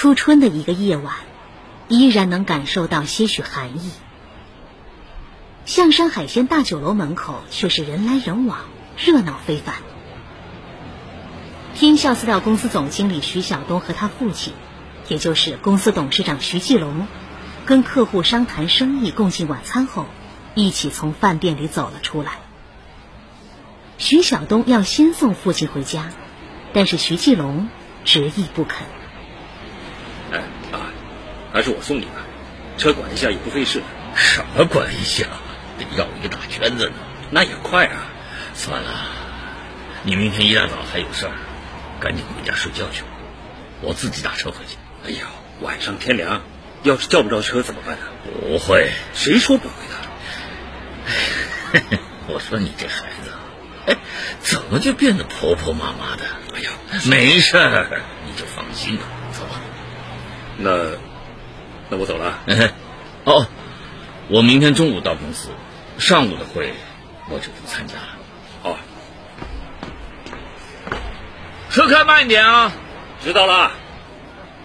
初春的一个夜晚，依然能感受到些许寒意。象山海鲜大酒楼门口却是人来人往，热闹非凡。天笑饲料公司总经理徐晓东和他父亲，也就是公司董事长徐继龙，跟客户商谈生意共进晚餐后，一起从饭店里走了出来。徐晓东要先送父亲回家，但是徐继龙执意不肯。 还是我送你吧，车管一下也不费事。 什么管一下？得绕一个大圈子呢。 那也快啊。 算了，你明天一大早还有事儿，赶紧回家睡觉去吧。我自己打车回去。 哎呀，晚上天凉，要是叫不着车怎么办呢？ 不会。 谁说不会的？我说你这孩子，怎么就变得婆婆妈妈的？ 哎呀， 没事儿，你就放心吧。走吧。 那我走了。 哦，我明天中午到公司，上午的会我就不参加了。 好， 车开慢一点啊。 知道了。